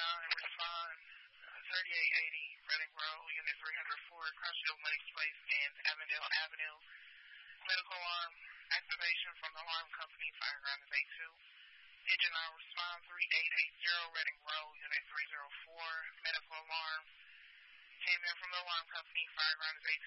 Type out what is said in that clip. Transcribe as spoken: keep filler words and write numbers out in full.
nine, respond. Uh, thirty-eight eighty, Reading Road, Unit three oh four, Crutchfield Lakes Place, and Avondale Avenue. Medical alarm activation from the alarm company, fire ground is eight two. Engine on respond thirty-eight eighty, Reading Road, Unit three oh four. Medical alarm came in from the alarm company, fire ground is eight